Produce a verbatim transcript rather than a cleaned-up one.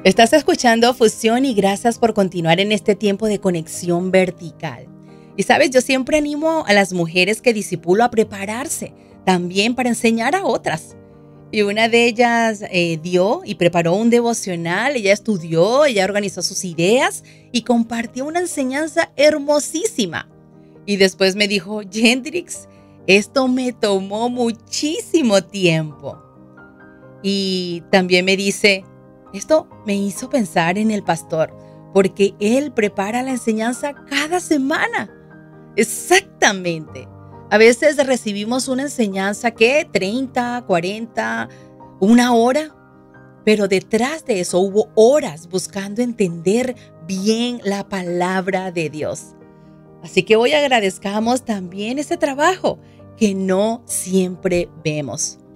Estás escuchando Fusión y gracias por continuar en este tiempo de conexión vertical. Y sabes, yo siempre animo a las mujeres que discipulo a prepararse también para enseñar a otras. Y una de ellas eh, dio y preparó un devocional, ella estudió, ella organizó sus ideas y compartió una enseñanza hermosísima. Y después me dijo, Yendrix, esto me tomó muchísimo tiempo. Y también me dice, esto me hizo pensar en el pastor, porque él prepara la enseñanza cada semana. Exactamente. A veces recibimos una enseñanza que treinta, cuarenta, una hora, pero detrás de eso hubo horas buscando entender bien la palabra de Dios. Así que hoy agradezcamos también ese trabajo que no siempre vemos.